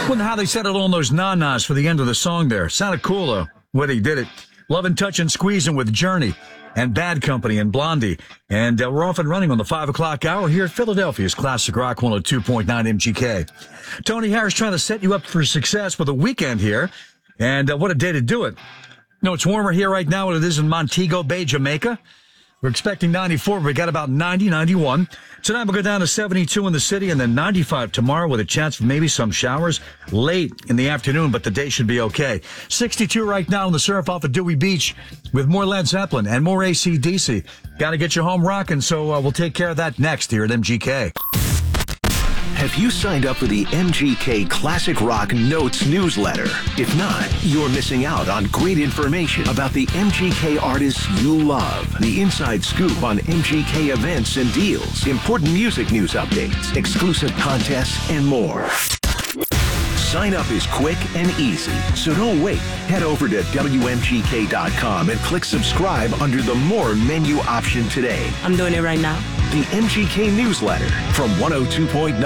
Wonder how they settled on those na-nas for the end of the song there. Sounded cool, though, when they did it. Lovin' Touchin' Squeezin' with Journey and Bad Company and Blondie. And we're off and running on the 5 o'clock hour here at Philadelphia's Classic Rock 102.9 MGK. Tony Harris trying to set you up for success with a weekend here. And what a day to do it. You know, it's warmer here right now than it is in Montego Bay, Jamaica. We're expecting 94, but we got about 90, 91. Tonight we'll go down to 72 in the city and then 95 tomorrow with a chance for maybe some showers late in the afternoon, but the day should be okay. 62 right now in the surf off of Dewey Beach with more Led Zeppelin and more AC/DC. Got to get you home rocking, so we'll take care of that next here at MGK. Have you signed up for the MGK Classic Rock Notes newsletter? If not, you're missing out on great information about the MGK artists you love, the inside scoop on MGK events and deals, important music news updates, exclusive contests, and more. Sign up is quick and easy, so don't wait. Head over to WMGK.com and click subscribe under the More menu option today. I'm doing it right now. The MGK newsletter from 102.9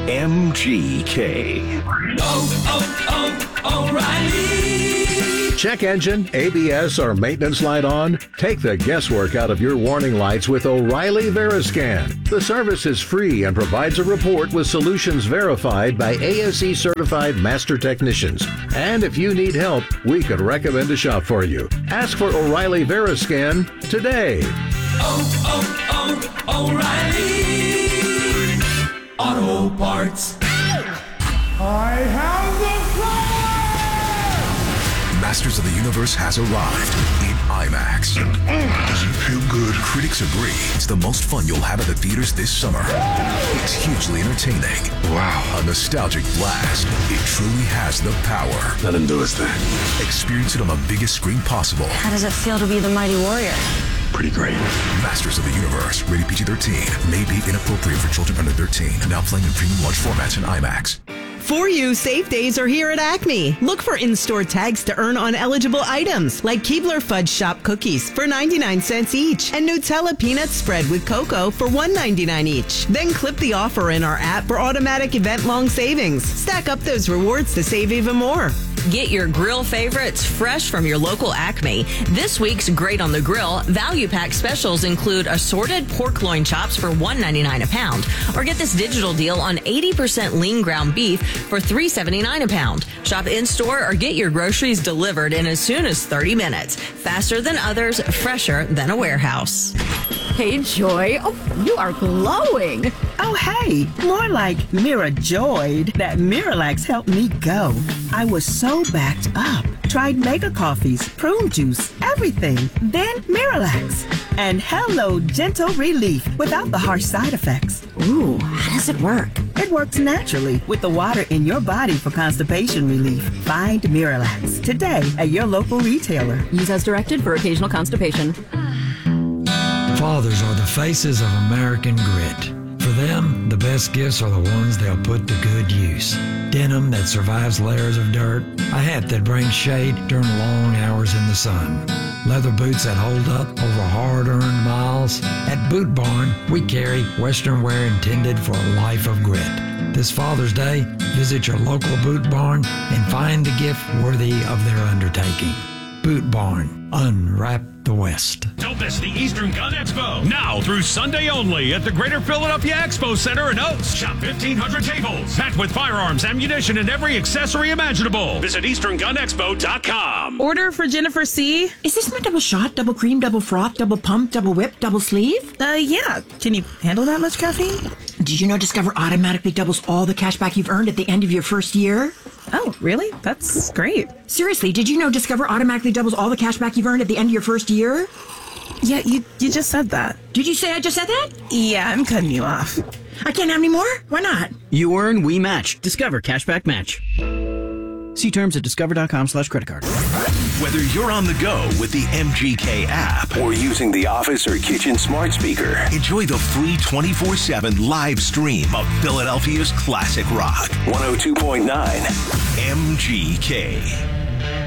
MGK. O'Reilly. Check engine, ABS, or maintenance light on? Take the guesswork out of your warning lights with O'Reilly Veriscan. The service is free and provides a report with solutions verified by ASE certified master technicians. And if you need help, we could recommend a shop for you. Ask for O'Reilly Veriscan today. O'Reilly Auto Parts. I have the power! Masters of the Universe has arrived in IMAX. Does it feel good? Critics agree it's the most fun you'll have at the theaters this summer. It's hugely entertaining. Wow. A nostalgic blast. It truly has the power. Let him do his thing. Experience it on the biggest screen possible. How does it feel to be the mighty warrior? Pretty great. Masters of the Universe, rated PG-13. May be inappropriate for children under 13. Now playing in premium large formats in IMAX. For You, safe days are here at Acme. Look for in-store tags to earn on eligible items like Keebler Fudge Shop cookies for 99 cents each and Nutella peanut spread with cocoa for $1.99 each. Then clip the offer in our app for automatic event-long savings. Stack up those rewards to save even more. Get your grill favorites fresh from your local Acme. This week's Great on the Grill value pack specials include assorted pork loin chops for $1.99 a pound, or get this digital deal on 80% lean ground beef for $3.79 a pound. Shop in-store or get your groceries delivered in as soon as 30 minutes. Faster than others, fresher than a warehouse. Hey, Joy. Oh, you are glowing. Oh, hey. More like Mira-joyed. That Miralax helped me go. I was so backed up. Tried mega coffees, prune juice, everything. Then Miralax. And hello, gentle relief without the harsh side effects. Ooh, how does it work? It works naturally with the water in your body for constipation relief. Find Miralax today at your local retailer. Use as directed for occasional constipation. Fathers are the faces of American grit. For them, the best gifts are the ones they'll put to good use. Denim that survives layers of dirt, a hat that brings shade during long hours in the sun, leather boots that hold up over hard-earned miles. At Boot Barn, we carry Western wear intended for a life of grit. This Father's Day, visit your local Boot Barn and find a gift worthy of their undertaking. Boot Barn, unwrap the West. Don't miss the Eastern Gun Expo. Now through Sunday only at the Greater Philadelphia Expo Center in Oaks. Shop 1,500 tables packed with firearms, ammunition, and every accessory imaginable. Visit EasternGunExpo.com. Order for Jennifer C. Is this my double shot, double cream, double froth, double pump, double whip, double sleeve? Yeah. Can you handle that much caffeine? Did you know Discover automatically doubles all the cash back you've earned at the end of your first year? Oh, really? That's great. Seriously, did you know Discover automatically doubles all the cash back you've earned at the end of your first year? Yeah, you just said that. Did you say I just said that? Yeah, I'm cutting you off. I can't have any more? Why not? You earn, we match. Discover Cashback Match. See terms at discover.com/creditcard. Whether you're on the go with the MGK app or using the office or kitchen smart speaker, enjoy the free 24/7 live stream of Philadelphia's classic rock. 102.9 MGK.